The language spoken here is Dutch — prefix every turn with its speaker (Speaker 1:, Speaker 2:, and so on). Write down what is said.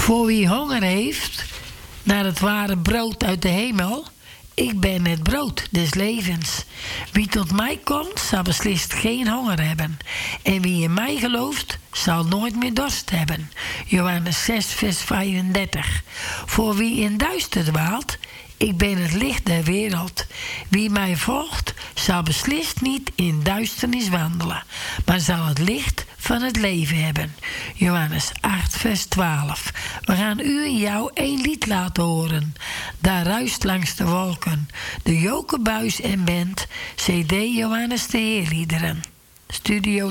Speaker 1: Voor wie honger heeft naar het ware brood uit de hemel, ik ben het brood des levens. Wie tot mij komt, zal beslist geen honger hebben. En wie in mij gelooft, zal nooit meer dorst hebben. Johannes 6, vers 35. Voor wie in duister dwaalt, ik ben het licht der wereld. Wie mij volgt, zal beslist niet in duisternis wandelen, maar zal het licht van het leven hebben. Johannes 8, vers 12. We gaan u en jou 1 lied laten horen. Daar ruist langs de wolken de jokenbuis en band. CD Johannes de Heerliederen. Studio